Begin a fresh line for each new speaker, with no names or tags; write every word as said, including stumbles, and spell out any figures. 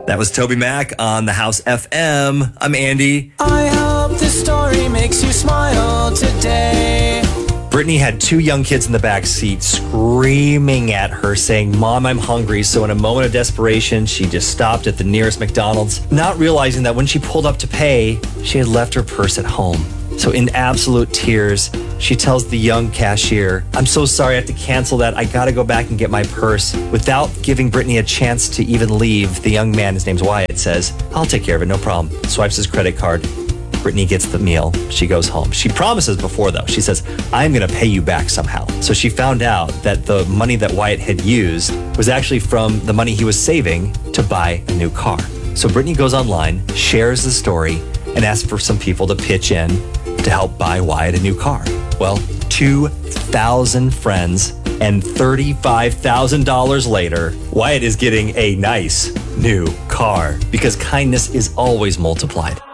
That was Toby Mac on the House F M. I'm Andy.
I hope this story makes you smile today.
Brittany had two young kids in the back seat screaming at her, saying, "Mom, I'm hungry." So in a moment of desperation, she just stopped at the nearest McDonald's, not realizing that when she pulled up to pay, she had left her purse at home. So in absolute tears, she tells the young cashier, "I'm so sorry, I have to cancel that. I got to go back and get my purse." Without giving Brittany a chance to even leave, the young man, his name's Wyatt, says, "I'll take care of it, no problem." Swipes his credit card. Brittany gets the meal. She goes home. She promises before, though. She says, "I'm going to pay you back somehow." So she found out that the money that Wyatt had used was actually from the money he was saving to buy a new car. So Brittany goes online, shares the story, and asks for some people to pitch in to help buy Wyatt a new car. Well, two thousand friends and thirty-five thousand dollars later, Wyatt is getting a nice new car because kindness is always multiplied.